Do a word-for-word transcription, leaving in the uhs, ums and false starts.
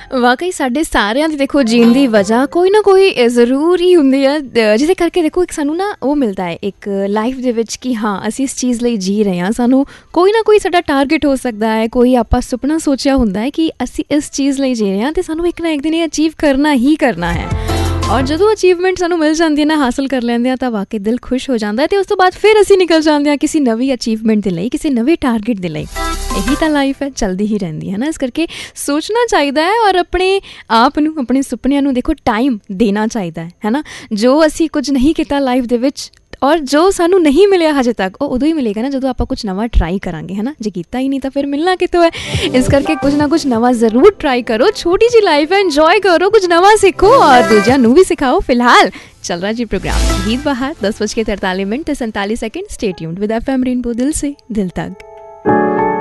ਵਾਕਈ ਸਾਡੇ ਸਾਰਿਆਂ ਦੀ ਦੇਖੋ ਜੀਣ ਦੀ ਵਜ੍ਹਾ ਕੋਈ ਨਾ ਕੋਈ ਜ਼ਰੂਰ ਹੀ ਹੁੰਦੀ ਆ, ਜਿਹਦੇ ਕਰਕੇ ਦੇਖੋ ਇੱਕ ਸਾਨੂੰ ਨਾ ਉਹ ਮਿਲਦਾ ਹੈ ਇੱਕ ਲਾਈਫ ਦੇ ਵਿੱਚ ਕਿ ਹਾਂ ਅਸੀਂ ਇਸ ਚੀਜ਼ ਲਈ ਜੀ ਰਹੇ ਹਾਂ। ਸਾਨੂੰ ਕੋਈ ਨਾ ਕੋਈ ਸਾਡਾ ਟਾਰਗੇਟ ਹੋ ਸਕਦਾ ਹੈ, ਕੋਈ ਆਪਾਂ ਸੁਪਨਾ ਸੋਚਿਆ ਹੁੰਦਾ ਹੈ ਕਿ ਅਸੀਂ ਇਸ ਚੀਜ਼ ਲਈ ਜੀ ਰਹੇ ਹਾਂ ਅਤੇ ਸਾਨੂੰ ਇੱਕ ਨਾ ਇੱਕ ਦਿਨ ਇਹ ਅਚੀਵ ਕਰਨਾ ਹੀ ਕਰਨਾ ਹੈ। ਔਰ ਜਦੋਂ ਅਚੀਵਮੈਂਟ ਸਾਨੂੰ ਮਿਲ ਜਾਂਦੀ ਹੈ ਨਾ, ਹਾਸਲ ਕਰ ਲੈਂਦੇ ਹਾਂ ਤਾਂ ਵਾਕਈ ਦਿਲ ਖੁਸ਼ ਹੋ ਜਾਂਦਾ ਅਤੇ ਉਸ ਤੋਂ ਬਾਅਦ ਫਿਰ ਅਸੀਂ ਨਿਕਲ ਜਾਂਦੇ ਹਾਂ ਕਿਸੇ ਨਵੀਂ ਅਚੀਵਮੈਂਟ ਦੇ ਲਈ, ਕਿਸੇ ਨਵੇਂ ਟਾਰਗੇਟ ਦੇ ਲਈ। ਇਹੀ ਤਾਂ ਲਾਈਫ ਹੈ, ਚੱਲਦੀ ਹੀ ਰਹਿੰਦੀ ਹੈ ਨਾ। ਇਸ ਕਰਕੇ ਸੋਚਣਾ ਚਾਹੀਦਾ ਹੈ ਔਰ ਆਪਣੇ ਆਪ ਨੂੰ, ਆਪਣੇ ਸੁਪਨਿਆਂ ਨੂੰ ਦੇਖੋ ਟਾਈਮ ਦੇਣਾ ਚਾਹੀਦਾ ਹੈ, ਹੈ ਨਾ। ਜੋ ਅਸੀਂ ਕੁਝ ਨਹੀਂ ਕੀਤਾ ਲਾਈਫ ਦੇ ਵਿੱਚ ਔਰ ਜੋ ਸਾਨੂੰ ਨਹੀਂ ਮਿਲਿਆ ਹਜੇ ਤੱਕ, ਉਹ ਉਦੋਂ ਹੀ ਮਿਲੇਗਾ ਨਾ ਜਦੋਂ ਆਪਾਂ ਕੁਛ ਨਵਾਂ ਟਰਾਈ ਕਰਾਂਗੇ, ਹੈ ਨਾ। ਜੇ ਕੀਤਾ ਹੀ ਨਹੀਂ ਤਾਂ ਫਿਰ ਮਿਲਣਾ ਕਿੱਥੋਂ ਹੈ। ਇਸ ਕਰਕੇ ਕੁਝ ਨਾ ਕੁਝ ਨਵਾਂ ਜ਼ਰੂਰ ਟਰਾਈ ਕਰੋ, ਛੋਟੀ ਜਿਹੀ ਲਾਈਫ ਹੈ, ਇੰਜੋਏ ਕਰੋ, ਕੁਝ ਨਵਾਂ ਸਿੱਖੋ ਔਰ ਦੂਜਿਆਂ ਨੂੰ ਵੀ ਸਿਖਾਓ। ਫਿਲਹਾਲ चल रहा जी प्रोग्राम गीत बाहर दस बज के तरतालीस minute संतालीस second. Stay tuned with F M rainbow, दिल से दिल तक।